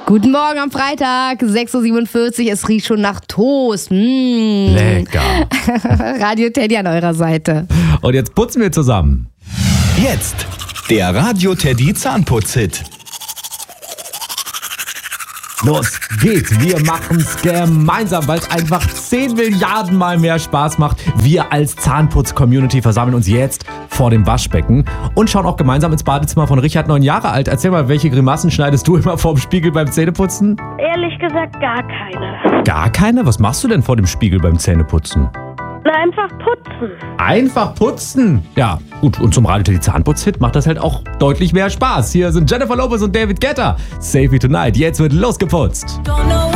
Guten Morgen am Freitag, 6.47 Uhr, es riecht schon nach Toast. Lecker. Radio Teddy an eurer Seite. Und jetzt putzen wir zusammen. Jetzt der Radio Teddy Zahnputz-Hit. Los geht's, wir machen's gemeinsam, weil es einfach 10 Milliarden Mal mehr Spaß macht. Wir als Zahnputz-Community versammeln uns jetzt vor dem Waschbecken und schauen auch gemeinsam ins Badezimmer von Richard, 9 Jahre alt. Erzähl mal, welche Grimassen schneidest du immer vorm Spiegel beim Zähneputzen? Ehrlich gesagt gar keine. Gar keine? Was machst du denn vor dem Spiegel beim Zähneputzen? Einfach putzen. Einfach putzen. Ja, gut. Und zum Radio Teddy Zahnputz-Hit macht das halt auch deutlich mehr Spaß. Hier sind Jennifer Lopez und David Guetta. Save Me Tonight. Jetzt wird losgeputzt. Don't know